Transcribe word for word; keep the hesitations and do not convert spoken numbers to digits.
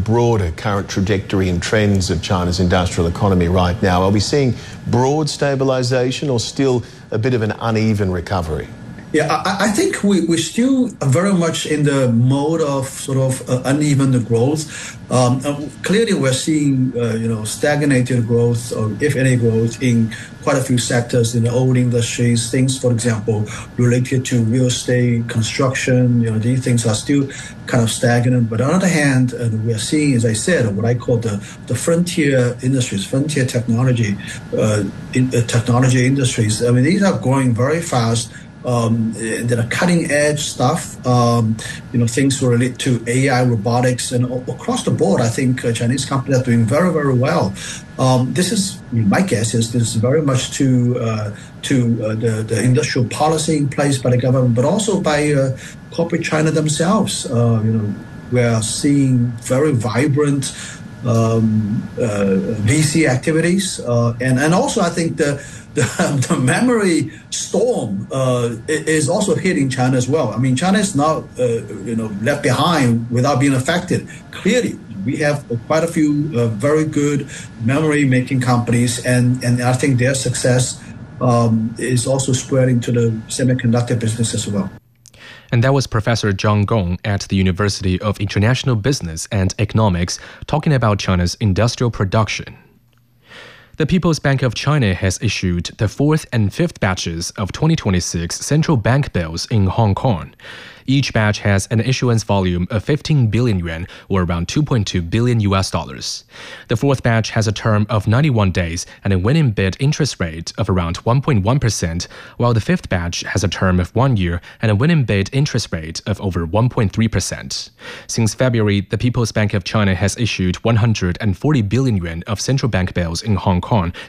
broader current trajectory and trends of China's industrial economy right now? Are we seeing broad stabilisation or still a bit of an uneven recovery? Yeah, I, I think we, we're still very much in the mode of sort of uh, uneven growth. Um, clearly, we're seeing, uh, you know, stagnated growth, or if any growth, in quite a few sectors in the old industries. Things, for example, related to real estate, construction, you know, these things are still kind of stagnant. But on the other hand, uh, we're seeing, as I said, what I call the, the frontier industries, frontier technology, uh, in, uh, technology industries. I mean, these are growing very fast. Um, that are cutting edge stuff, um, you know, things related to A I, robotics, and across the board, I think uh, Chinese companies are doing very, very well. Um, this is, my guess is this is very much to uh, to uh, the, the industrial policy in place by the government, but also by uh, corporate China themselves. Uh, you know, we are seeing very vibrant um, uh, V C activities, uh, and and also I think the the, the memory storm uh, is also hitting China as well. I mean, China is not uh, you know left behind without being affected. Clearly, we have quite a few uh, very good memory making companies, and and I think their success um, is also spreading to the semiconductor business as well. And that was Professor Zhang Gong at the University of International Business and Economics talking about China's industrial production. The People's Bank of China has issued the fourth and fifth batches of twenty twenty-six central bank bills in Hong Kong. Each batch has an issuance volume of fifteen billion yuan, or around two point two billion U S dollars. The fourth batch has a term of ninety-one days and a winning bid interest rate of around one point one percent, while the fifth batch has a term of one year and a winning bid interest rate of over one point three percent. Since February, the People's Bank of China has issued one hundred forty billion yuan of central bank bills in Hong Kong